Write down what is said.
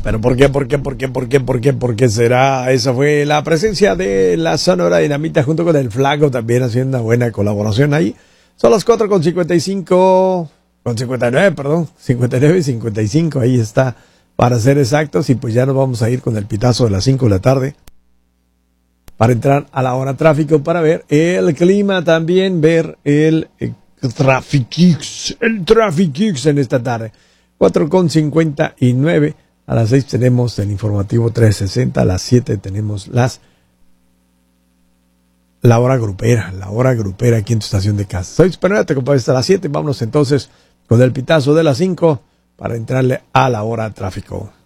¿Pero por qué? ¿Por qué será? Esa fue la presencia de la Sonora Dinamita junto con el Flaco también haciendo una buena colaboración ahí. Son las 4:59, perdón, 59 y 55, ahí está, para ser exactos, y pues ya nos vamos a ir con el pitazo de las 5 de la tarde para entrar a la hora tráfico para ver el clima, también ver el Trafikix en esta tarde. 4:59, a las 6 tenemos el informativo 360, a las 7 tenemos la hora grupera aquí en tu estación de casa. Soy Superman, te acompaño hasta las 7, vámonos entonces con el pitazo de las 5 para entrarle a la hora tráfico.